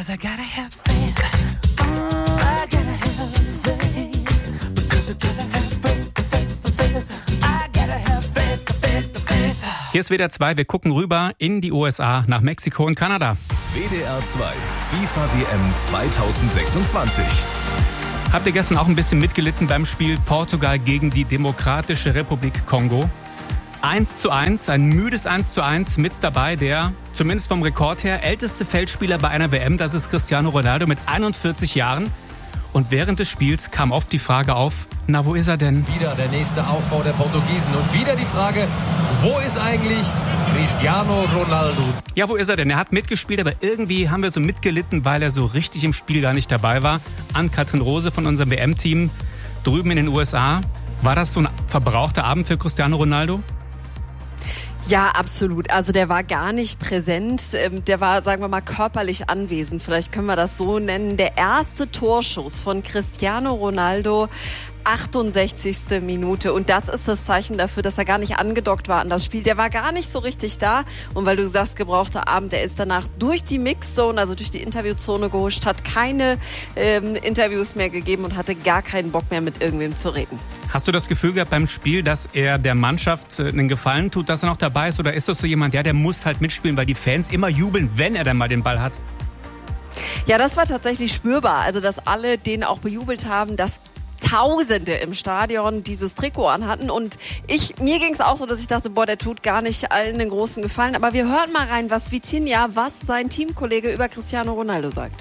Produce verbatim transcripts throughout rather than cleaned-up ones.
'cause I gotta have faith. Oh, I gotta have faith. Because I gotta have faith, faith, faith. I gotta have faith, faith, faith. Hier ist W D R zwei, wir gucken rüber in die U S A, nach Mexiko und Kanada. W D R zwei, FIFA W M zwanzig sechsundzwanzig. Habt ihr gestern auch ein bisschen mitgelitten beim Spiel Portugal gegen die Demokratische Republik Kongo? eins zu eins, ein müdes eins zu eins, mit dabei der, zumindest vom Rekord her, älteste Feldspieler bei einer W M, das ist Cristiano Ronaldo mit einundvierzig Jahren. Und während des Spiels kam oft die Frage auf, na, wo ist er denn? Wieder der nächste Aufbau der Portugiesen und wieder die Frage, wo ist eigentlich Cristiano Ronaldo? Ja, wo ist er denn? Er hat mitgespielt, aber irgendwie haben wir so mitgelitten, weil er so richtig im Spiel gar nicht dabei war. Ann-Kathrin Rose von unserem W M-Team drüben in den U S A. War das so ein verbrauchter Abend für Cristiano Ronaldo? Ja, absolut. Also der war gar nicht präsent. Der war, sagen wir mal, körperlich anwesend. Vielleicht können wir das so nennen. Der erste Torschuss von Cristiano Ronaldo, achtundsechzigste Minute. Und das ist das Zeichen dafür, dass er gar nicht angedockt war an das Spiel. Der war gar nicht so richtig da. Und weil du sagst, gebrauchter Abend, der ist danach durch die Mixzone, also durch die Interviewzone gehuscht, hat keine ähm, Interviews mehr gegeben und hatte gar keinen Bock mehr, mit irgendwem zu reden. Hast du das Gefühl gehabt beim Spiel, dass er der Mannschaft einen Gefallen tut, dass er noch dabei ist? Oder ist das so jemand, ja, der muss halt mitspielen, weil die Fans immer jubeln, wenn er dann mal den Ball hat? Ja, das war tatsächlich spürbar. Also, dass alle den auch bejubelt haben, dass Tausende im Stadion dieses Trikot anhatten. Und ich, mir ging es auch so, dass ich dachte, boah, der tut gar nicht allen einen großen Gefallen. Aber wir hören mal rein, was Vitinha, was sein Teamkollege über Cristiano Ronaldo sagt.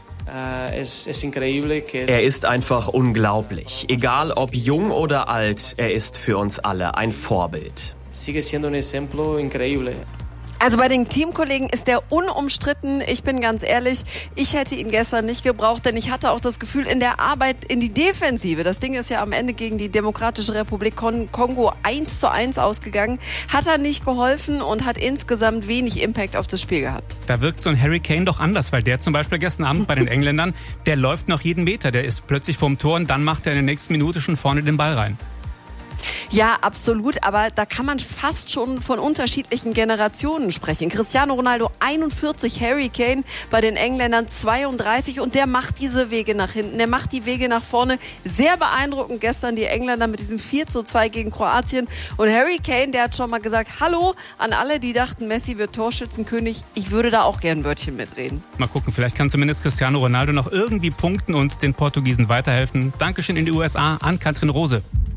Er ist einfach unglaublich. Egal ob jung oder alt, er ist für uns alle ein Vorbild. Also bei den Teamkollegen ist der unumstritten. Ich bin ganz ehrlich, ich hätte ihn gestern nicht gebraucht, denn ich hatte auch das Gefühl, in der Arbeit in die Defensive, das Ding ist ja am Ende gegen die Demokratische Republik Kongo eins zu eins ausgegangen, hat er nicht geholfen und hat insgesamt wenig Impact auf das Spiel gehabt. Da wirkt so ein Harry Kane doch anders, weil der zum Beispiel gestern Abend bei den Engländern, der läuft noch jeden Meter, der ist plötzlich vorm Tor und dann macht er in der nächsten Minute schon vorne den Ball rein. Ja, absolut, aber da kann man fast schon von unterschiedlichen Generationen sprechen. Cristiano Ronaldo einundvierzig, Harry Kane bei den Engländern zweiunddreißig und der macht diese Wege nach hinten, der macht die Wege nach vorne. Sehr beeindruckend gestern die Engländer mit diesem vier zu zwei gegen Kroatien und Harry Kane, der hat schon mal gesagt, hallo an alle, die dachten, Messi wird Torschützenkönig, ich würde da auch gern ein Wörtchen mitreden. Mal gucken, vielleicht kann zumindest Cristiano Ronaldo noch irgendwie punkten und den Portugiesen weiterhelfen. Dankeschön in die U S A an Ann-Kathrin Rose.